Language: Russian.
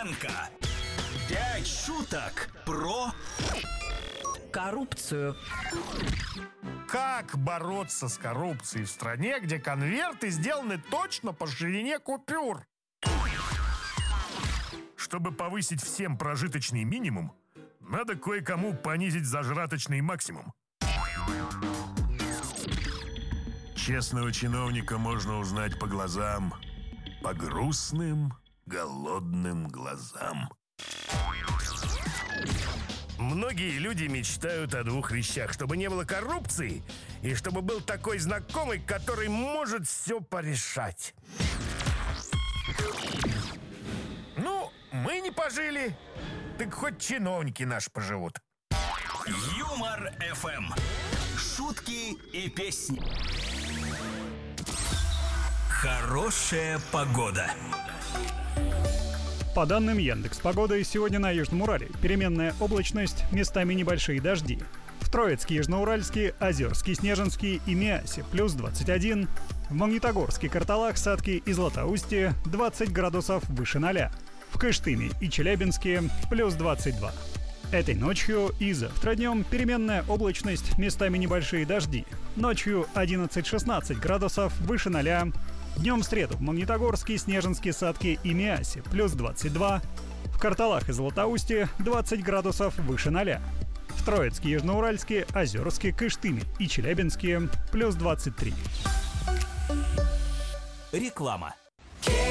Петренко. 5 шуток про коррупцию. Как бороться с коррупцией в стране, где конверты сделаны точно по ширине купюр? Чтобы повысить всем прожиточный минимум, надо кое-кому понизить зажраточный максимум. Честного чиновника можно узнать по глазам, по грустным, голодным глазам. Многие люди мечтают о двух вещах: чтобы не было коррупции и чтобы был такой знакомый, который может все порешать. Ну, мы не пожили, так хоть чиновники наши поживут. Юмор ФМ. Шутки и песни. Хорошая погода. По данным Яндекс.Погоды, сегодня на Южном Урале переменная облачность, местами небольшие дожди. В Троицке, Южноуральске, Озерске, Снежинске и Миасе плюс 21. В Магнитогорске, Карталах-Садке и Златоусте 20 градусов выше 0. В Кыштыме и Челябинске плюс 22. Этой ночью и завтра днем переменная облачность, местами небольшие дожди. Ночью 11-16 градусов выше 0. Днем в среду в Магнитогорске, Снежинске, Садке и Миасе плюс 22. В Карталах и Златоусте 20 градусов выше 0. В Троицке, Южноуральске, Озерске, Кыштыме и Челябинске плюс 23. Реклама.